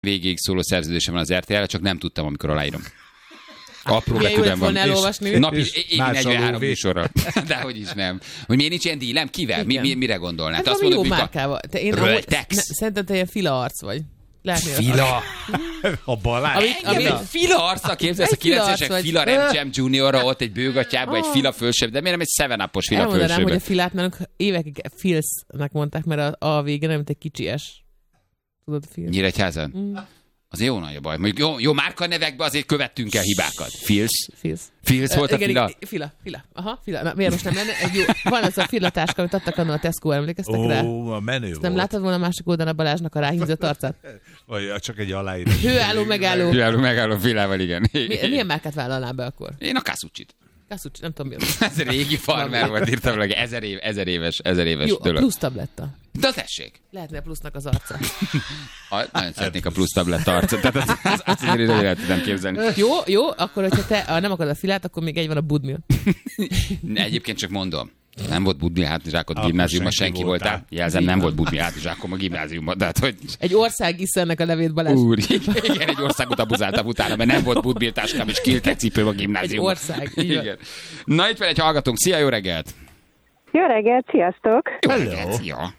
végig szóló szerződésem van az RTL-re, csak nem tudtam, amikor aláírom. Apró betűben van. Napi 43 műsorra. De hogy is nem. Hogy miért nincs ilyen dílem? Kivel? Mire gondolnál? Hát valami jó márkával. Szerintem te ilyen fila arc vagy. Fila? A Balázs? Fila arcra képzelsz, a 90-esek Fila Rem Juniorra ott egy bőgatyába, egy fila fölsebb, de miért nem egy 7-upos fila fölsebb? Elmondanám, hogy a filát nálunk évekig Filsznek mondták, mert a vége nem, mint egy kicsi S. Tudod, Filsz? Nyíregyházan? Az jó nagy a baj. Mondjuk jó márkanevekben azért követtünk el hibákat. Filsz volt a Fila? Fila. Aha, Fila. Na, miért most nem lenne? Van az a filatáska, amit adtak annak a Tesco, emlékeztek rá? Ó, a menő volt. Nem láttad volna a másik oldalon a Balázsnak a ráhízott arcát? Vagy csak egy aláírás. Hőálló, filával, igen. Milyen márkát vállalnál be akkor? Én a Casucci-t. Nem tudom, mi ez régi farmer volt, írtam meg, 1000 éves jó, dolog. A plusz tabletta. De tessék. Lehetne a plusznak az arca. Nagyon szeretnék a plusz tabletta arcot, tehát azt azért el tudom képzelni. Jó, akkor hogyha te nem akarod a filát, akkor még egy van a Budmil. Egyébként csak mondom. Nem volt Budmil hátizsákot gimnáziumban, senki voltál. Jelzem, nem volt Budmil hátizsákom a gimnáziumban. Tehát, hogy... Egy ország iszennek a levét, Balázs. Úr, igen, egy országot abuzáltam utána, mert nem volt Budmil táskám és kiltek cipőm a gimnáziumban. Egy ország, igen. Na, itt van egy hallgatónk. Szia, jó reggelt! Jó reggelt, sziasztok! Jó reggelt, szia!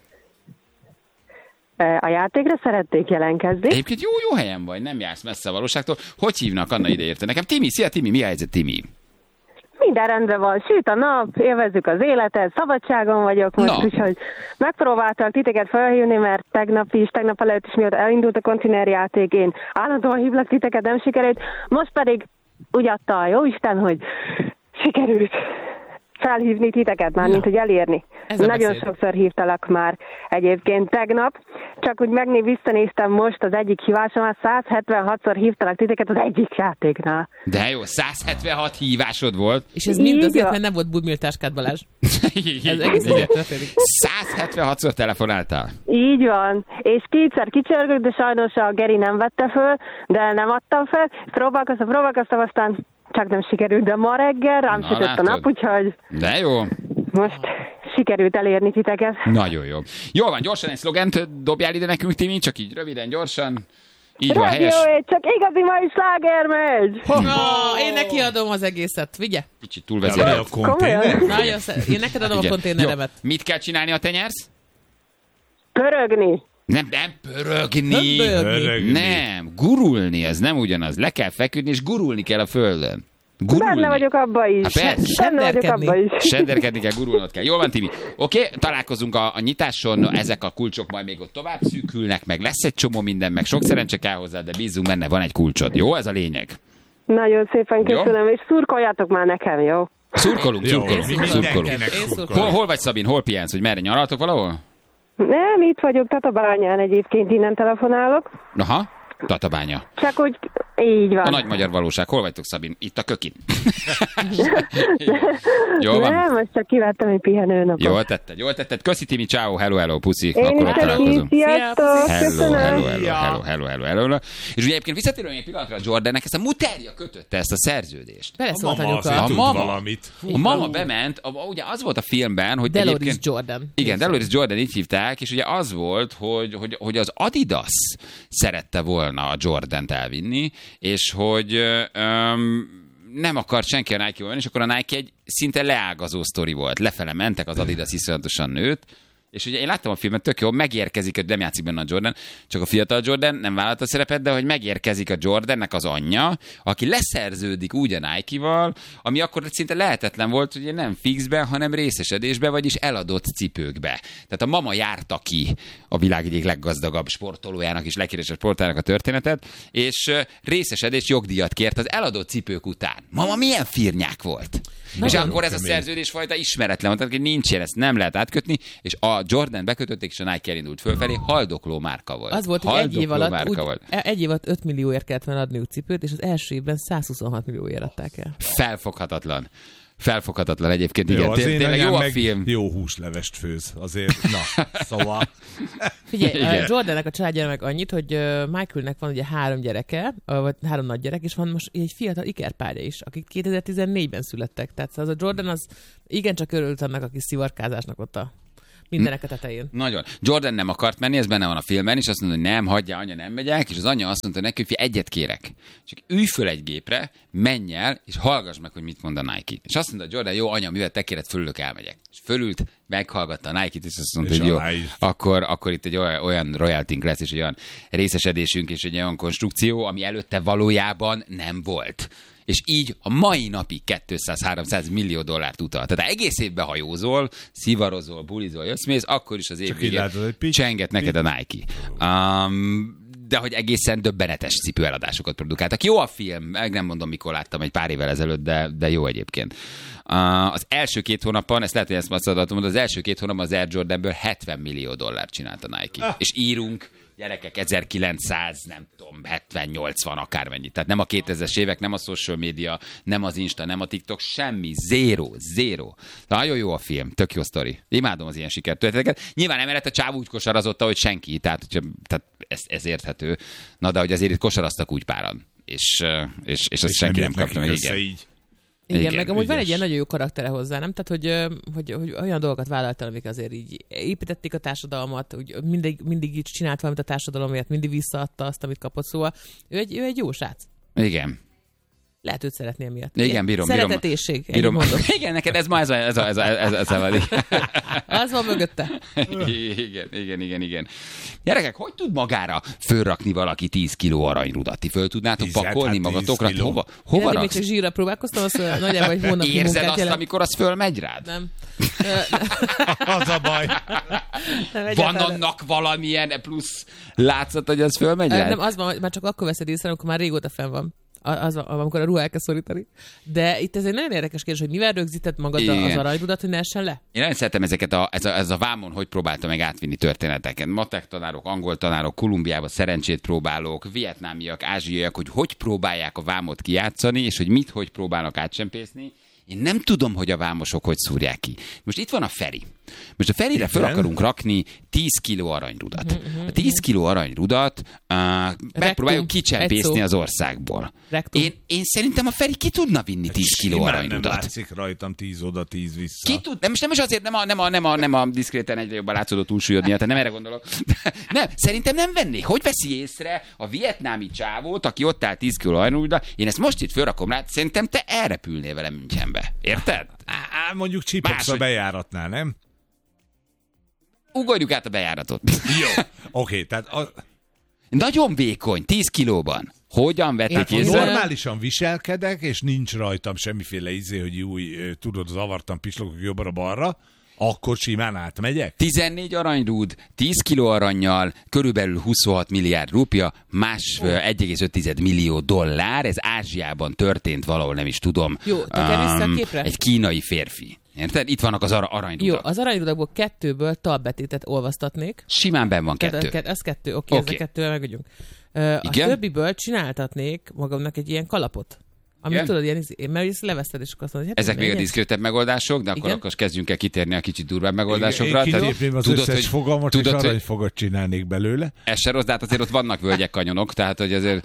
A játékra szerették jelentkezni. Egyébként jó helyen vagy, nem jársz messze a valóságtól. Hogy hívnak? Anna ide érte nekem. Timi, szia Timi, mi a helyzet, Timi? Minden rendben van, süt a nap, élvezzük az életet, szabadságon vagyok most, úgyhogy megpróbáltak titeket felhívni, mert tegnap előtt is mióta elindult a konténerjáték, én állandóan hívlak titeket, nem sikerült, most pedig úgy adta a jóisten, hogy sikerült felhívni titeket már, mint hogy elérni. Nagyon sokszor hívtalak már egyébként tegnap, csak úgy visszanéztem most az egyik hívásomat, 176-szor hívtalak titeket az egyik játéknál. De jó, 176 hívásod volt. És ez mind azért, mert nem volt Budmil táskát, Balázs. Ez egész történik. 176-szor telefonáltál. Így van, és kétszer kicsörgök, de sajnos a Geri nem vette föl, de nem adtam fel. Próbálkoztam, aztán csak nem sikerült, de ma reggel rám sütött a nap, úgyhogy... De jó. Most sikerült elérni titeket. Nagyon jó. Jól van, gyorsan egy szlogent dobjál ide nekünk, Timi, csak így röviden, gyorsan. Így van, helyes. Csak igazi mai sláger megy! Én neki adom az egészet, vigye? Kicsit túlvezérelt. Én neked adom a konténeremet. Jó. Mit kell csinálni, ha te nyersz? Pörögni. Nem pörögni. Nem, gurulni, ez nem ugyanaz. Le kell feküdni, és gurulni kell a földön. Gurulni. Benne vagyok abba is. Senderkedni kell, gurulnod kell. Jól van, Timi. Oké, találkozunk a nyitáson, ezek a kulcsok majd még ott tovább szűkülnek, meg lesz egy csomó minden, meg sok szerencse kell hozzá, de bízunk benne, van egy kulcsod. Jó, ez a lényeg. Nagyon szépen köszönöm, és szurkoljátok már nekem, jó? Szurkolunk. Hol vagy, Szabin? Hol pihensz, hogy merre nyaraltok valahol? Nem, itt vagyok Tatabányán egyébként, innen telefonálok. Aha, Tatabánya. Csak úgy, így van. A nagy magyar valóság. Hol vagytok, Szabin? Itt a kökin. Jól van? Nem, most csak kivettem egy pihenőnapot. Jól tetted. Köszi, Timi, ciao, hello, puszi. Én akkor ott találkozunk. Sziasztok, hello. És ugye egyébként visszatérően egy pillanatra a Jordannek, ezt a Muteria kötötte ezt a szerződést. Beleszólt a mama bement, ugye az volt a filmben, hogy Deloris Jordan. Igen, Deloris Jordan, így hívták, és ugye az volt, hogy az Adidas szerette volna a Jordant elvinni, és hogy nem akart senki a Nike-val, és akkor a Nike egy szinte leágazó sztori volt. Lefele mentek, az Adidas iszonyatosan nőtt, és ugye én láttam a filmet, tök jó, megérkezik, hogy nem játszik benne a Jordan, csak a fiatal Jordan nem vállalta a szerepet, de hogy megérkezik a Jordannek az anyja, aki leszerződik úgy a Nike-val, ami akkor szinte lehetetlen volt, ugye nem fixbe, hanem részesedésbe, vagyis eladott cipőkbe. Tehát a mama járta ki a világ egyik leggazdagabb sportolójának és leghíresebb sportolójának a történetet, és részesedés jogdíjat kért az eladott cipők után. Mama milyen firnyák volt! És akkor ez a szerződésfajta ismeretlen, tehát nincs ilyen, ezt nem lehet átkötni, és a Jordan bekötötték, és a Nike elindult fölfelé, haldokló márka volt. Az volt, hogy egy év alatt 5 millióért kellett volna adniuk cipőt, és az első évben 126 millióért adták el. Felfoghatatlan egyébként, igen. Jó, tényleg jó a film. Jó húslevest főz, azért, szóval. Figyelj, Jordannek a családja meg annyit, hogy Michaelnek van ugye 3 gyereke, vagy 3 nagy gyerek, és van most egy fiatal ikerpárja is, akik 2014-ben születtek. Tehát az a Jordan az igencsak örült annak a kis szivarkázásnak ott a Mindenek a tetején. Nagyon. Jordan nem akart menni, ez benne van a filmben, és azt mondta, hogy nem, hagyja, anya, nem megyek, és az anya azt mondta neki, hogy egyet kérek. Csak ülj föl egy gépre, menj el, és hallgass meg, hogy mit mond a Nike. És azt mondta Jordan, jó, anya, mivel te kéred, fölülök, elmegyek. És fölült, meghallgatta a Nike-t, és azt mondta, és hogy jó, akkor itt egy olyan royalty-nk lesz, és egy olyan részesedésünk, és egy olyan konstrukció, ami előtte valójában nem volt. És így a mai napig 200-300 millió dollárt utal. Tehát egész évben hajózol, szivarozol, bulizol, jössz-mész, akkor is az év végén csenget neked a Nike. De hogy egészen döbbenetes cipőeladásokat produkáltak. Jó a film, nem mondom, mikor láttam, egy pár évvel ezelőtt, de jó egyébként. Az első 2 hónapban, ezt lehet, hogy ezt azt adatom, de az első 2 hónapban az Air Jordanből 70 millió dollárt csinált a Nike. És írunk, gyerekek, 1900, nem tudom, 70-80 akármennyit. Tehát nem a 2000-es évek, nem a social media, nem az Insta, nem a TikTok, semmi, zero. Nagyon jó a film, tök jó sztori. Imádom az ilyen sikertörténeteket. Nyilván emellett a csáv úgy kosarazott, hogy senki, tehát ez érthető. Na, de hogy azért itt kosaraztak úgy páran. És azt senki nem kapta meg. Igen, meg amúgy van egy ilyen nagyon jó karaktere hozzá, nem? Tehát, hogy olyan dolgokat vállaltál, amik azért így építették a társadalmat, úgy mindig így csinált valamit a társadalomért, mindig visszaadta azt, amit kapott, szóval ő egy jó srác. Igen. Lehet őt szeretni emiatt. Igen, bírom. Szeretetésség, Igen, neked ez ma ez az van mögötte. Igen. Gyerekek, hogy tud magára fölrakni valaki 10 kiló aranyrudat? Ti föl tudnátok pakolni magatokra? Hova raksz? Én csak zsírra próbálkoztam, azt nagyjából egy hónapnyi munkát érzed azt, amikor az fölmegy rád? Nem. Az a baj. Van annak valamilyen plusz látszat, hogy az fölmegy rád? Nem, az van, már csak akkor veszed észre, amikor már régóta fenn van. Amikor a ruha elkezd szorítani. De itt ez egy nagyon érdekes kérdés, hogy mivel rögzíted magad az aranyrudat, hogy ne essen le? Én nagyon szeretem ezeket ez a vámon, hogy próbáltam meg átvinni történeteket. Matek tanárok, angol tanárok, Kolumbiába szerencsét próbálók, vietnámiak, ázsiaiak, hogy próbálják a vámot kijátszani, és hogy próbálnak átcsempészni. Én nem tudom, hogy a vámosok hogy szúrják ki. Most itt van a Feri. Most a Ferire fel akarunk rakni 10 kiló aranyrudat. A 10 kiló aranyrudat megpróbáljuk kicsempészni az országból. Én szerintem a Feri ki tudna vinni 10 kiló aranyrudat. Nem látszik rajtam 10 oda, 10 vissza. Ki tud? Most nem is azért, nem a diszkréten egyre jobban látszódó túlsúlyod miatt, nem erre gondolok. Nem, szerintem nem venné. Hogy veszi észre a vietnámi csávót, aki ott áll 10 kiló aranyrudat? Én ezt most itt fölrakom rá, szerintem te elrepülnél vele Münchenbe. Érted? Mondjuk csipogsz a bejáratnál, nem? Ugorjuk át a bejáratot. Jó. Oké, tehát... Nagyon vékony, 10 kilóban. Hogyan vették észre? Normálisan viselkedek, és nincs rajtam semmiféle hogy tudod, zavartam, pislogok jobbra-balra, akkor simán átmegyek? 14 aranyrúd, 10 kiló arannyal, körülbelül 26 milliárd rupia, 1,5 millió dollár, ez Ázsiában történt valahol, nem is tudom. Jó, vissza a képre? Egy kínai férfi. Érted? Itt vannak az aranyrudak. Jó, az aranyrudakból 2-ből talbetétet olvasztatnék. Simán benn van 2. Ez 2, oké. Ezzel 2-vel megügyünk. A többiből csináltatnék magamnak egy ilyen kalapot. Amit tudod, mert ezt leveszed, és akkor azt mondod, ezek még a diszkrétebb megoldások, de akkor kezdjünk el kitérni a kicsit durvább megoldásokra. Én kilépném az összes fogalmat, és aranyfogat csinálnék belőle. Ez se rossz, de hát azért ott vannak völgyek, kanyonok, tehát hogy azért...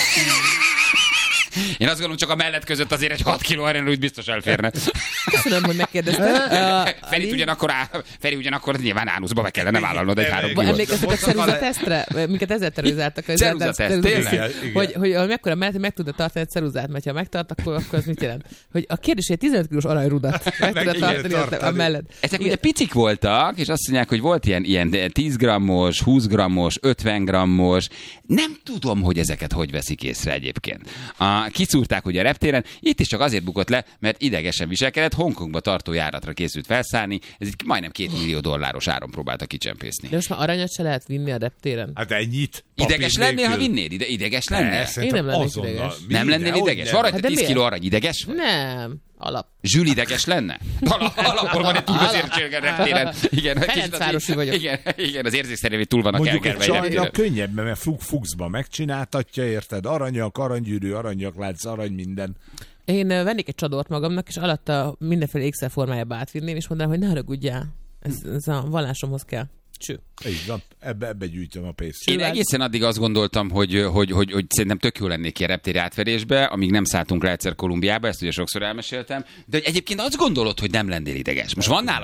Én azt gondolom, csak a mellett között azért egy 6 kiló aranyrudat biztos elférne. Köszönöm, hogy megkérdezted. Feri ugyanakkor nyilván ánuszba be kellene vállalnod egy 3 kilót. Emlékeztek a ceruzatesztre? Minket ezzel terrorizáltak. Ceruzateszt, tényleg? Hogy mekkora mellett meg tudod tartani a ceruzát, mert ha megtart, akkor az mit jelent? Hogy a kérdés, hogy 15 kilós aranyrudat meg tudod tartani a mellett. Ezek ugye picik voltak, és azt mondják, hogy volt ilyen 10 grammos, 20 grammos, 50 grammos. Nem tudom, hogy ezeket hogy veszik észre egyébként. Kiszúrták ugye a reptéren, itt is csak azért bukott le, mert idegesen viselkedett, Hongkongba tartó járatra készült felszállni, ez itt majdnem 2 millió dolláros áron próbálta kicsempészni. De most már aranyat se lehet vinni a reptéren. Hát ennyit. Ideges lennél, ha vinnél? Ideges lennél? Én nem lennék ideges. Nem lennél ideges? Van rajta 10 kiló arany, ideges vagy? Nem. Alap. Zsül ideges lenne? Alapból van egy túlbeszéltség a reptéren. Ferencvárosi vagyok. Igen, az érzékszerűvé túl vannak elkerve. Mondjuk egy csajnak könnyebb, mert fuxba megcsináltatja, érted? Aranyak, aranygyűrű, aranyaklánc, arany minden. Én vennék egy csadort magamnak, és alatta mindenféle ékszerformájába átvinném, és mondanám, hogy ne haragudjál. Ez a vallásomhoz kell. Cső. Így van, ebbe gyűjtöm a pénzt. Én egészen addig azt gondoltam, hogy szerintem tök jó lennék ki a reptéri átverésbe, amíg nem szálltunk le egyszer Kolumbiába, ezt ugye sokszor elmeséltem, de egyébként azt gondolod, hogy nem lennél ideges. Most van nálad,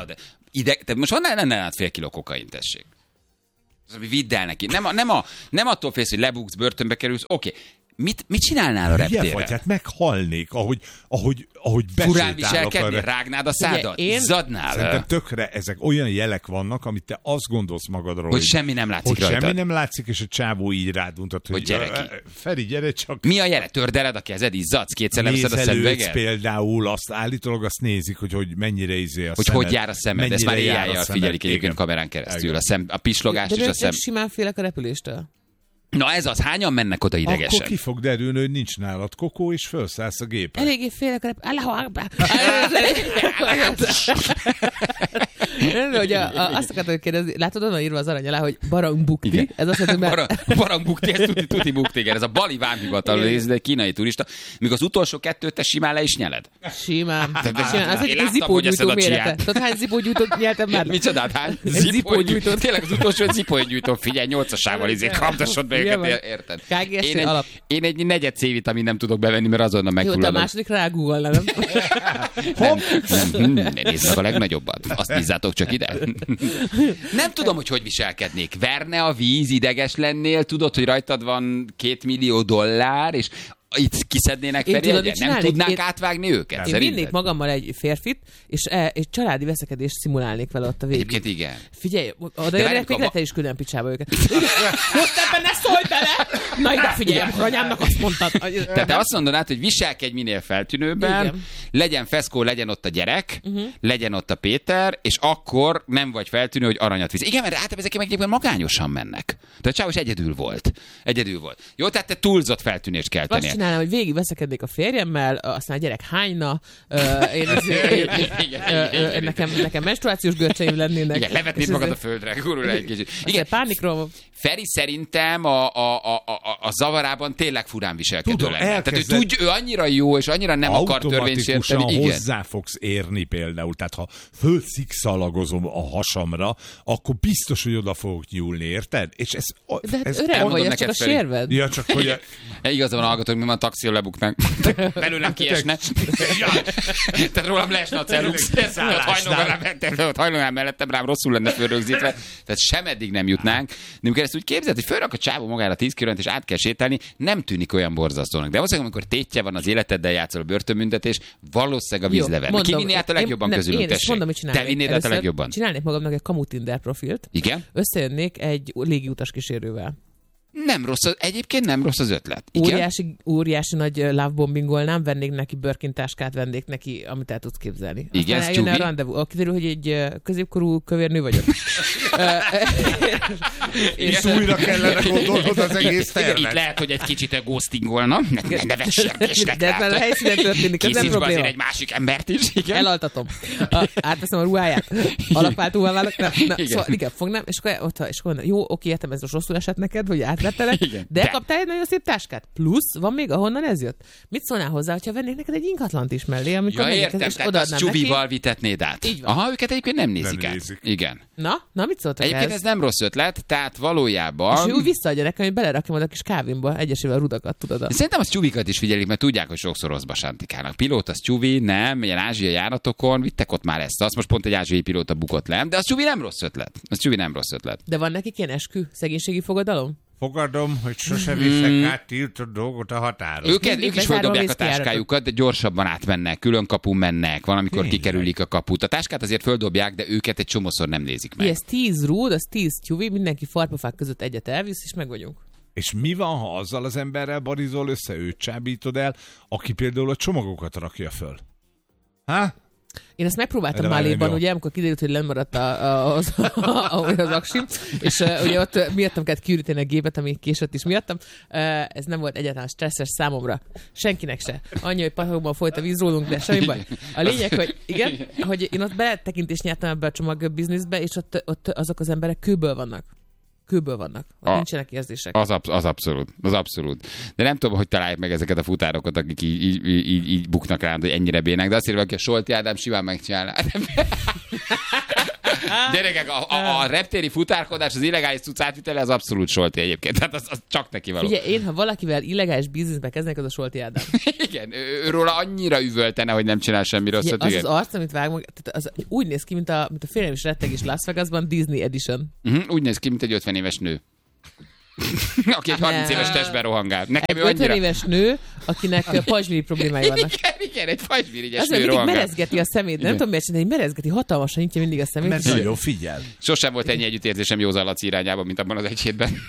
te most van lenne fél kiló kokain, tessék. Az, ami vidd el neki. Nem attól félsz, hogy lebuksz, börtönbe kerülsz, oké. Mit csinálnál a reptérre? Hát meghalnék, ahogy furán viselkednél, rágnád a szádat, izzadnál. Szerintem tökre ezek olyan jelek vannak, amit te azt gondolsz magadról, hogy semmi nem látszik rajtad. Semmi nem látszik, és a csávó így rád mutat, hogy Feri, gyere csak. Mi a jele? Tördeled a kezed, izzadsz, kétszer leveszed a szemüveget? Például állítólag azt nézik, hogy mennyire a hogy szemed. Hogy jár a szemed, ezt már éjjel figyelik egyébként kamerán keresztül. A pislogás és a szem. De simán félek a repüléstől. Na ez az, hányan mennek oda idegesen? Akkor ki fog derülni, hogy nincs nálad kokó, és felszállsz a gépen. Eléggé félek a hogy azt akartam kérdezni, látod, onnan írva az arany alá, hogy barangbukti. Ez azt jelenti, hogy barangbukti, ez tuti bukti, igen. Ez a bali vámhivatal, ez egy kínai turista. Míg az utolsó kettőt te simán le is nyeled. Simán. Az egy zipógyújtó mérete. Tudod, hány zipógyújtót nyeltem már? Micsodát, hány? Zipógyújtó. Tényleg az utolsó egy zipógyújtó. Figyelj, 8-asával kaptasod be őket, érted? Én egy negyed C-vitamin nem tudok bevenni, mert azonnal megfulladok. Jó, a második rágúval, nem? Nem, nézzük a legnagyobbat. Azt bízzátok csak ide. Nem tudom, hogy viselkednék. Verne a víz, ideges lennél, tudod, hogy rajtad van $2 millió, és itt kiszednének Feri, nem tudnánk átvágni őket? Én vinnék magammal egy férfit, és családi veszekedést szimulálnék vele ott a végig. Egyébként igen. Figyelj, oda jönnek, még te is külön picsába őket. Most ebben ne szólj bele! Na ide figyelj, akkor anyámnak azt mondtad. Tehát te azt mondanád, hogy viselkedj minél feltűnőbben, igen. Legyen feszkó, legyen ott a gyerek, legyen ott a Péter, és akkor nem vagy feltűnő, hogy aranyat visz. Igen, mert általában ezek egyébként magányosan mennek. Tehát Csávos egyedül volt. Jó, tehát te túlzott feltűnést kell tenni. Csinálnám, hogy végig veszekednék a férjemmel, aztán a gyerek hányna, nekem menstruációs görcseim lennének. Igen, levetnéd magad a földre, gurul egy kicsit. Igen, pánikról. Feri szerintem a zavarában tényleg furán viselkedő lenne. Tehát ő annyira jó, és annyira nem akar törvénysérteni. Automatikusan hozzá fogsz érni például. Tehát ha fölszikszalagozom a hasamra, akkor biztos, hogy oda fogok nyúlni, érted? És de hát öreg vagy, ez csak a sérved. Ja, csak hogy... Igazán hallgatok, mi van a taxion lebuknánk. Belőlem kiesne. Tehát rólam leesne a Celux. Hajlónál mellettem rám rosszul lenne fölrögzítve. Tehát sem eddig nem jutnánk. De amikor ezt úgy képzeld, hogy fölrak a csávó magára 10 kilót, és át kell sétálni, nem tűnik olyan borzasztónak. De valószínűleg, amikor tétje van az életeddel, játszol a börtönbüntetés, valószínűleg a víz lever. Ki vinni át a legjobban közülünk, tessék? Te vinnéd át a legjobban? Csinálnék magamnak egy kamu Tinder profilt. Igen? Összejönnék egy légiutas kísérővel. Nem rossz, egyébként nem rossz az ötlet. Óriási nagy lovebombingolnám, vennék neki Birkin-táskát, vennék neki, amit el tudsz képzelni. Igen, aztán eljönne a rendezvú. Kiderül, hogy egy középkorú kövér nő vagyok. és újra kellene gondolnod az egész tervet. Itt lehet, hogy egy kicsit ghostingolna. Ne vessenek. De ez a helyszínen történik, ez nem probléma. Egy másik embert is. Igen. Elaltatom. Átveszem a ruháját. Alapváltóval válok. Szóval igen, fognám, és akkor jó, oké, értem, ez most rosszul esett neked, hogy átvettelek, de kaptál egy nagyon szép táskát. Plusz, van még, ahonnan ez jött. Mit szólnál hozzá, hogyha vennék neked egy ingatlant is mellé, amikor értem, tehát azt Csubival vitetnéd át. Aha, őket egyébként nem nézik át. Igen. Na, mit szóltak egyébként ez nem rossz ötlet, tehát valójában... És ő úgy visszaadja nekem, hogy belerakjam oda a kis kávémba egyesével a rudakat, tudod. Szerintem az Csubikat is figyelik, mert tudják, hogy sokszor rosszba sántikálnak. Pilóta, az Csubi, nem, ilyen ázsiai járatokon, vittek ott már ezt. Azt most pont egy ázsiai pilóta bukott le, de az Csubi nem rossz ötlet. De van nekik ilyen eskü, szegénységi fogadalom? Fogadom, hogy sose viszek át tiltott dolgot a határon. Ők is földobják a táskájukat, de gyorsabban átmennek, külön kapun mennek, van, amikor kikerülik a kaput. A táskát azért földobják, de őket egy csomószor nem nézik meg. Ez 10 rúd, az 10 tyúvi, mindenki farpafák között egyet elvisz, és meg vagyunk. És mi van, ha azzal az emberrel barizol össze, őt csábítod el, aki például a csomagokat rakja föl? Én ezt megpróbáltam Máléban, ugye, amikor kiderült, hogy lemaradt az aksim, és ugye ott miattam kellett kiüríteni a gépet, ami késett is miattam. Ez nem volt egyáltalán stresszes számomra. Senkinek se. Annyi, hogy patakban folyt a víz rólunk, de semmi baj. A lényeg, hogy igen, hogy én ott beletekintést nyertem ebbe a csomag bizniszbe, és ott azok az emberek kőből vannak. Ott nincsenek érzések. Az abszolút. De nem tudom, hogy találják meg ezeket a futárokat, akik így buknak rá, hogy ennyire bének, de azt írva, hogy a Solti Ádám simán megcsinálná. Gyerekek, a reptéri futárkodás, az illegális cucc átvitele, az abszolút Solti egyébként. Tehát az csak neki való. Figyelj, én, ha valakivel illegális bizniszbe kezdnek, az a Solti Ádám. Igen, őről annyira üvöltene, hogy nem csinál semmi rosszat. Az arc, amit vágunk, az úgy néz ki, mint a Félelem és rettegés Las Vegasban, Disney Edition. Úgy néz ki, mint egy 50 éves nő. Aki egy 30 éves testben rohangál. Nekem egy 50 éves nő, akinek pajzsmiri problémái vannak. Igen, egy pajzsmirigyes nő rohangál. Merezgeti a szemét, nem tudom miért csinálni, merezgeti, hatámosan nyitja mindig a szemét. Mert nagyon figyel. Sosem volt ennyi együttérzésem Józan Laci irányában, mint abban az egy hétben.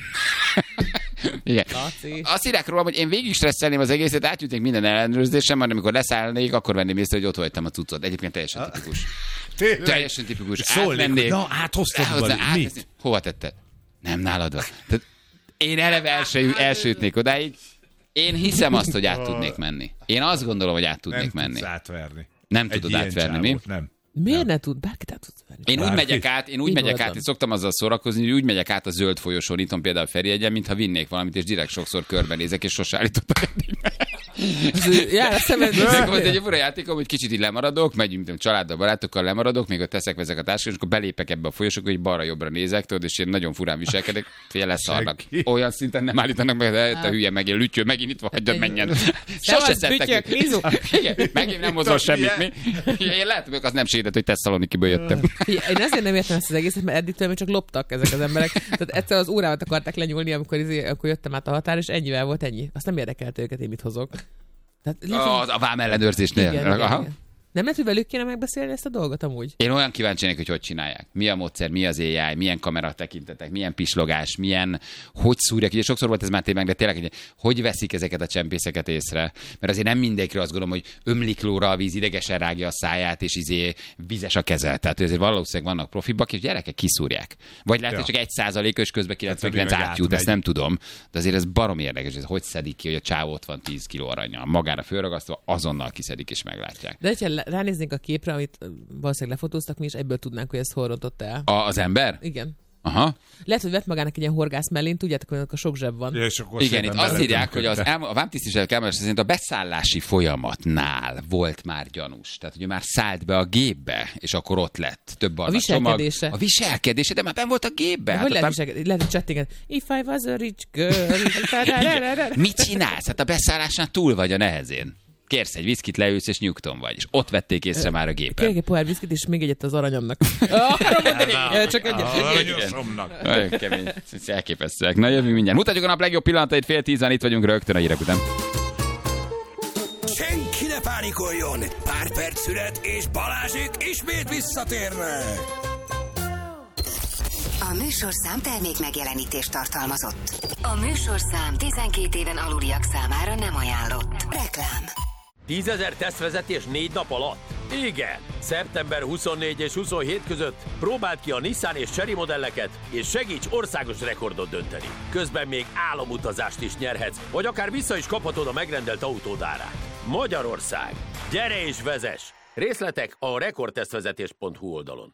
Igen. Azt írják rólam, hogy én végig stresszelném az egészet, átjutnék minden ellenőrzésem, majd amikor leszállnék, akkor venném észre, hogy ott hagytam a cuccot. Egyébként teljesen tipikus. Teljesen tipikus. Átmennék. Na, áthoztad mit? Hova tetted? Nem nálad van. Tehát én eleve elsőtnék odáig. Én hiszem azt, hogy át tudnék menni. Én azt gondolom, hogy át tudnék menni. Nem tudsz átverni. Nem tudod átverni, mi? Nem. Miért ne tud? Bárkit át tudsz verni. Én úgy megyek át, és szoktam azzal szórakozni, hogy úgy megyek át a zöld folyosón, itt például Feriegyen, mintha vinnék valamit, és direkt sokszor körbenézek, és sose állítottak eddig. Jár a szemed. Volt egy fura játékom, hogy kicsit így lemaradok, megyünk családdal, barátokkal lemaradok, még ott teszek vezek a táskát, és akkor belépek ebbe a folyosókba, hogy balra-jobbra nézek, tudod, és én nagyon furán viselkedek, fél leszarnak. Olyan szinten nem állítanak meg, de te hülye meg, én lütyő, megint itt van, hagyjad menjen. Sose szedtek. Igen, megint nem hozol semmit, mi? Én látom, hogy az nem segített, hogy Tesszalonikiből jöttem. Én ezért nem értem ezt az egészet, mert eddig tőlem csak loptak ezek az emberek. Tehát egyszer az órámat akarták lenyúlni, amikor jöttem át a határ, és ennyivel volt ennyi. Azt nem érdekelt őket, én mit hozok. Tehát, a vám ellenőrzésnél. Igen. Nem lehet, hogy velük kéne megbeszélni ezt a dolgot amúgy? Én olyan kíváncsi vagyok, hogy csinálják. Mi a módszer, mi az AI, milyen kamera tekintetek, milyen pislogás, hogy szúrják. Ugye sokszor volt ez már tényleg, de tényleg, hogy veszik ezeket a csempészeket észre. Mert azért nem mindenkire azt gondolom, hogy ömlik lóra a víz, idegesen rágja a száját, és vizes a keze. Tehát azért valószínűleg vannak profibak, és gyerekek kiszúrják. Vagy lehet, hogy csak 1%, és közben 99 átjut, ezt nem tudom. De azért ez barom érdekes, hogy szedik ki, hogy a csávó ott van 10 kg aranyal. Magára fölragasztva, azonnal kiszedik és meglátják. De ránéznénk a képre, amit valószínűleg lefotóztak, mi is egyből tudnánk, hogy ez hol rontott el. Az ember? Igen. Aha. Lehet, hogy vett magának egy ilyen horgász mellén, tudjátok, hogy a sok zseb van. Igen, itt azt írják, hogy a vámtisztviselők elmondása szerint a beszállási folyamatnál volt már gyanús. Tehát, hogy már szállt be a gépbe, és akkor ott lett több a viselkedése. A viselkedése, de már benn volt a gépbe. Hát lehet, hogy csettinget. If I was a rich girl. Mit csinálsz? Hát a beszállásnál túl vagy a nehezén. Kérsz egy viszkit, leülsz, és nyugton vagy. És ott vették észre már a gépen. Kérek egy pohár viszkit, és még egyet az aranyomnak. Csak egyet. Aranyosomnak. Nagyon kemény. Elképesztőek. Na, jövünk mindjárt. Mutatjuk a nap legjobb pillanatait, 9:30, itt vagyunk rögtön a hírek után. Senki ne pánikoljon! Pár perc szület, és Balázsék ismét visszatérnek! A műsorszám termék megjelenítést tartalmazott. A műsorszám 12 éven aluliak számára nem ajánlott. Reklám. 10 000 tesztvezetés 4 nap alatt? Igen! Szeptember 24 és 27 között próbáld ki a Nissan és Chery modelleket, és segíts országos rekordot dönteni. Közben még álomutazást is nyerhetsz, vagy akár vissza is kaphatod a megrendelt autód árát. Magyarország! Gyere és vezess! Részletek a rekordtesztvezetés.hu oldalon.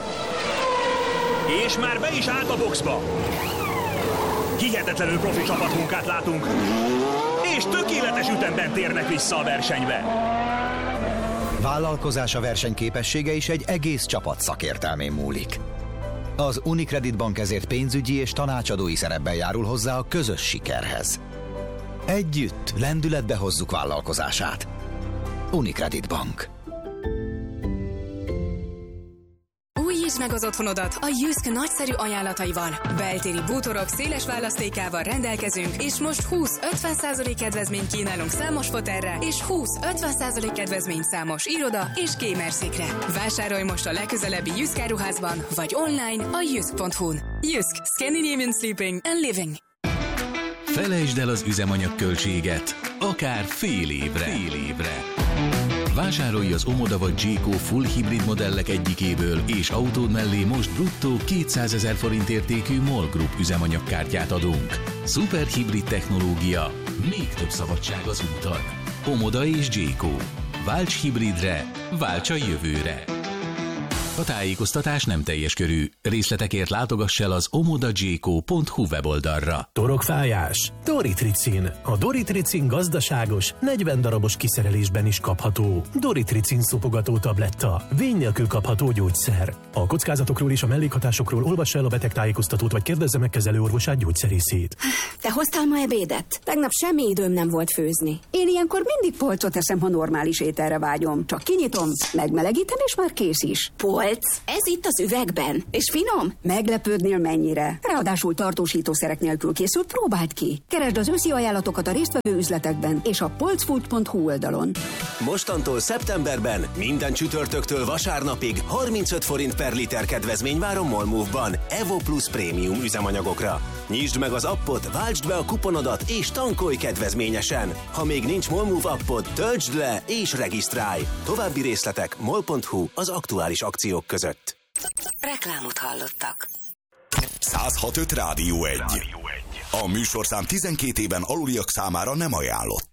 És már be is állt a boxba. Hihetetlenül profi csapatmunkát látunk, és tökéletes ütemben térnek vissza a versenybe. Vállalkozása versenyképessége is egy egész csapat szakértelmén múlik. Az Unicredit Bank ezért pénzügyi és tanácsadói szerepben járul hozzá a közös sikerhez. Együtt lendületbe hozzuk vállalkozását. Unicredit Bank. Újítsd meg az otthonodat a Jysk nagyszerű ajánlataival. Beltéri bútorok széles választékával rendelkezünk, és most 20-50% kedvezményt kínálunk számos fotelre, és 20-50% kedvezményt számos iroda és gamerszékre. Vásárolj most a legközelebbi Jysk áruházban, vagy online a jysk.hu-n. Jysk, Scandinavian Sleeping and Living. Felejtsd el az üzemanyagköltséget, akár fél évre. Vásárolj az Omoda vagy Jayco full hibrid modellek egyikéből, és autód mellé most bruttó 200 000 forint értékű MOL Group üzemanyagkártyát adunk. Szuperhibrid technológia, még több szabadság az úton. Omoda és Jayco. Válts hibridre, válts a jövőre. A tájékoztatás nem teljes körű. Részletekért látogass el az omodajco.hu weboldalra. Torokfájás? Doritricin. A Doritricin gazdaságos, 40 darabos kiszerelésben is kapható. Doritricin szopogató tabletta. Vény nélkül kapható gyógyszer. A kockázatokról és a mellékhatásokról olvassa el a betegtájékoztatót, vagy kérdezze meg kezelőorvosát, gyógyszerészét. Te hoztál ma ebédet? Tegnap semmi időm nem volt főzni. Én ilyenkor mindig polcot eszem, ha normális ételre vágyom. Csak kinyitom, megmelegítem, és már kész is. Polc? Ez itt az üvegben. És finom? Meglepődnél mennyire. Ráadásul tartósítószerek nélkül készült, próbáld ki. Keresd az őszi ajánlatokat a résztvevő üzletekben és a polcfood.hu oldalon. Mostantól szeptemberben minden csütörtöktől vasárnapig 35 forint per liter kedvezmény vár a Molmove-ban Evo Plus prémium üzemanyagokra. Nyisd meg az appot, váltsd be a kuponodat és tankolj kedvezményesen. Ha még nincs Molmove appod, töltsd le és regisztrálj. További részletek mol.hu az aktuális akciók között. Reklámot hallottak. 106.5 Rádió 1. A műsorszám 12 éven aluliak számára nem ajánlott.